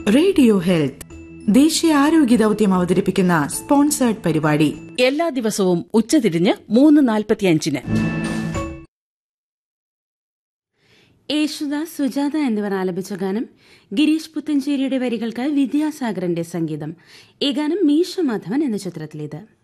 Radio health ദേശീയ ആരോഗ്യ ദൗത്യം അവതരിപ്പിക്കുന്ന സ്പോൺസേർഡ് പരിപാടി എല്ലാ ദിവസവും ഉച്ചതിരിഞ്ഞ് 3:45. യേശുദാസ്, സുജാത എന്നിവർ ആലപിച്ച ഗാനം. ഗിരീഷ് പുത്തഞ്ചേരിയുടെ വരികൾക്ക് വിദ്യാസാഗറിന്റെ സംഗീതം. ഈ ഗാനം മീശ മാധവൻ എന്ന ചിത്രത്തിലേത്.